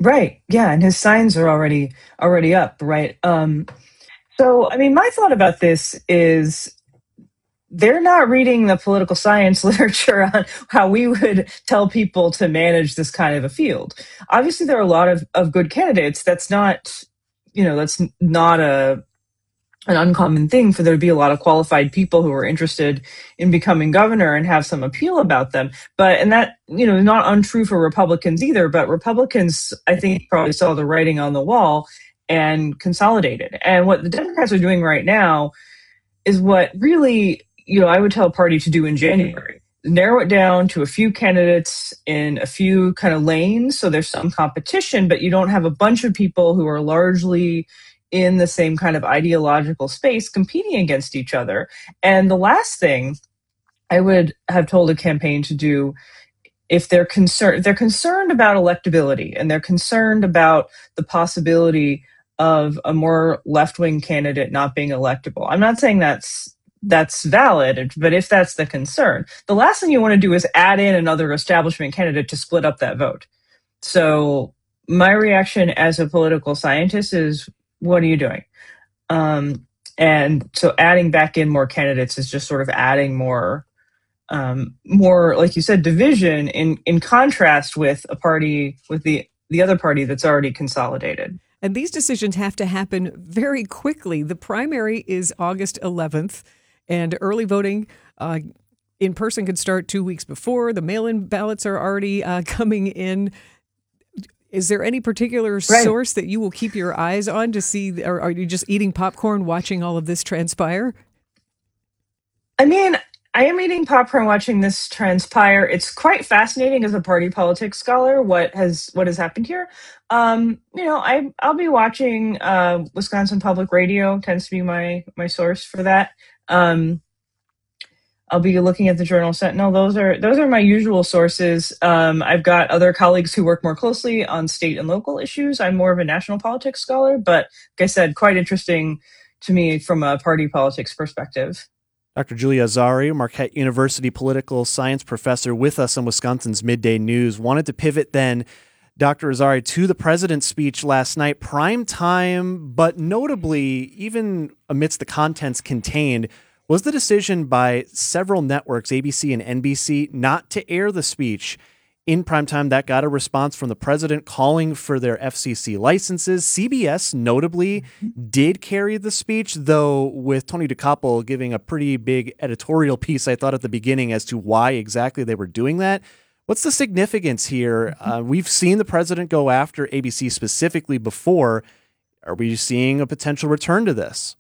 Right. Yeah, and his signs are already up, right? So I mean, my thought about this is they're not reading the political science literature on how we would tell people to manage this kind of a field. Obviously, there are a lot of good candidates. That's not an uncommon thing for there to be a lot of qualified people who are interested in becoming governor and have some appeal about them. And that, not untrue for Republicans either, but Republicans, I think, probably saw the writing on the wall and consolidated. And what the Democrats are doing right now is what really, I would tell a party to do in January. Narrow it down to a few candidates in a few kind of lanes so there's some competition, but you don't have a bunch of people who are largely in the same kind of ideological space competing against each other. And the last thing I would have told a campaign to do, if they're concerned about electability and they're concerned about the possibility of a more left-wing candidate not being electable. I'm not saying that's valid, but if that's the concern, the last thing you want to do is add in another establishment candidate to split up that vote. So my reaction as a political scientist is, what are you doing? And so adding back in more candidates is just sort of adding more, like you said, division in contrast with a party, with the other party that's already consolidated. And these decisions have to happen very quickly. The primary is August 11th, and early voting in person could start 2 weeks before. The mail-in ballots are already coming in. Is there any particular source that you will keep your eyes on to see, or are you just eating popcorn watching all of this transpire? I mean, I am eating popcorn watching this transpire. It's quite fascinating as a party politics scholar what has happened here. I'll be watching Wisconsin Public Radio, tends to be my source for that. I'll be looking at the Journal Sentinel. Those are my usual sources. I've got other colleagues who work more closely on state and local issues. I'm more of a national politics scholar, but like I said, quite interesting to me from a party politics perspective. Dr. Julia Azari, Marquette University political science professor, with us on Wisconsin's Midday News. Wanted to pivot then, Dr. Azari, to the president's speech last night, prime time, but notably, even amidst the contents contained, was the decision by several networks, ABC and NBC, not to air the speech in primetime. That got a response from the president calling for their FCC licenses. CBS notably did carry the speech, though with Tony Dokoupil giving a pretty big editorial piece, I thought, at the beginning as to why exactly they were doing that. What's the significance here? We've seen the president go after ABC specifically before. Are we seeing a potential return to this?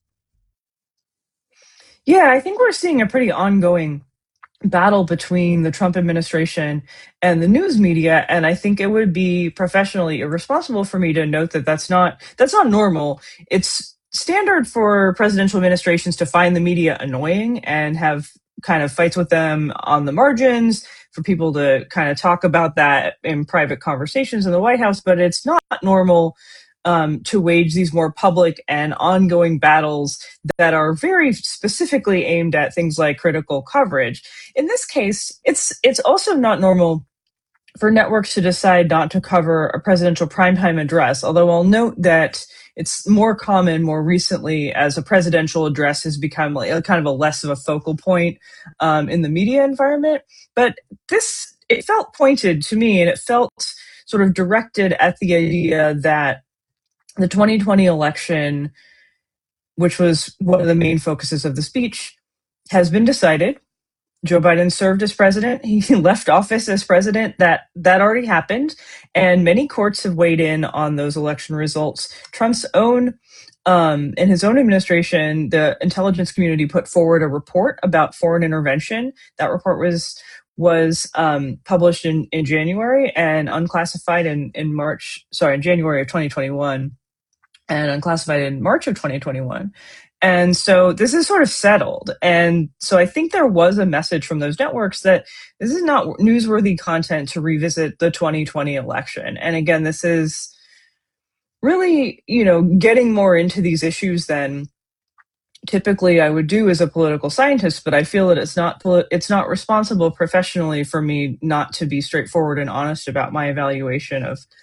Yeah, I think we're seeing a pretty ongoing battle between the Trump administration and the news media, and I think it would be professionally irresponsible for me to note that that's not normal. It's standard for presidential administrations to find the media annoying and have kind of fights with them on the margins, for people to kind of talk about that in private conversations in the White House, but it's not normal to wage these more public and ongoing battles that are very specifically aimed at things like critical coverage. In this case, it's also not normal for networks to decide not to cover a presidential primetime address, although I'll note that it's more common more recently as a presidential address has become like a kind of a less of a focal point in the media environment. But it felt pointed to me, and it felt sort of directed at the idea that the 2020 election, which was one of the main focuses of the speech, has been decided. Joe Biden served as president. He left office as president. That already happened. And many courts have weighed in on those election results. Trump's own, in his own administration, the intelligence community put forward a report about foreign intervention. That report was published in January and unclassified in January of 2021 and unclassified in March of 2021. And so this is sort of settled. And so I think there was a message from those networks that this is not newsworthy content to revisit the 2020 election. And again, this is really, getting more into these issues than typically I would do as a political scientist, but I feel that it's not responsible professionally for me not to be straightforward and honest about my evaluation of